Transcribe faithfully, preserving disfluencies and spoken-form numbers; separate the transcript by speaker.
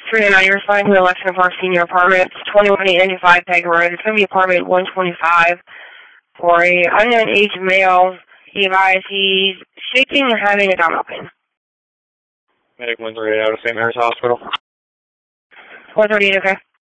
Speaker 1: three oh nine, you're responding to the Lexington Park Senior Apartment, twenty-one eight ninety-five Peg Road. It's going to be apartment one twenty-five for a unknown age male. He advised he's shaking and having abdominal pain.
Speaker 2: Medic one thirty-eight out of Saint Mary's Hospital.
Speaker 1: one thirty-eight, okay.